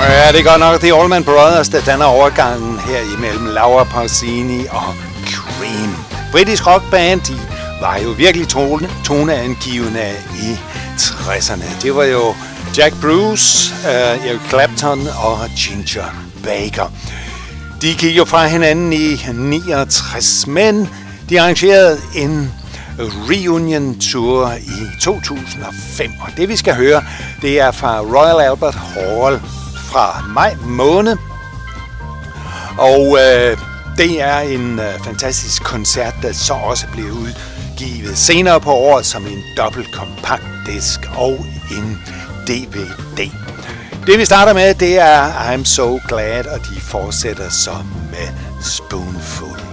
Ja, det er godt nok. Det er Allman Brothers, der danner overgangen her imellem Laura Pausini og Cream. Britisk rockband, de var jo virkelig toneangivende i 60'erne. Det var jo Jack Bruce, Eric Clapton og Ginger Baker. De gik jo fra hinanden i 69, men de arrangerede en reunion tour i 2005. Og det vi skal høre, det er fra Royal Albert Hall fra maj måned. Og det er en fantastisk koncert, der så også blev udgivet senere på året som en dobbelt kompaktdisk og en DVD. Det vi starter med, det er I'm So Glad, og de fortsætter så med Spoonful.